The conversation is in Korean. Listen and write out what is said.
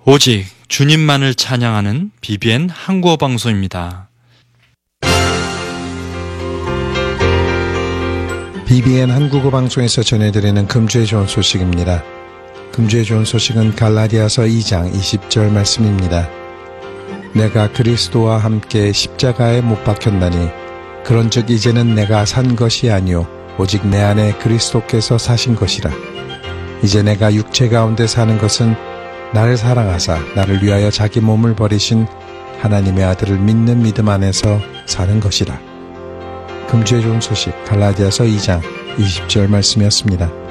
오직 주님만을 찬양하는 BBN 한국어 방송입니다. BBN 한국어 방송에서 전해드리는 금주의 좋은 소식입니다. 금주의 좋은 소식은 갈라디아서 2장 20절 말씀입니다. 내가 그리스도와 함께 십자가에 못 박혔나니 그런즉 이제는 내가 산 것이 아니요 오직 내 안에 그리스도께서 사신 것이라. 이제 내가 육체 가운데 사는 것은 나를 사랑하사 나를 위하여 자기 몸을 버리신 하나님의 아들을 믿는 믿음 안에서 사는 것이라. 금주의 좋은 소식 갈라디아서 2장 20절 말씀이었습니다.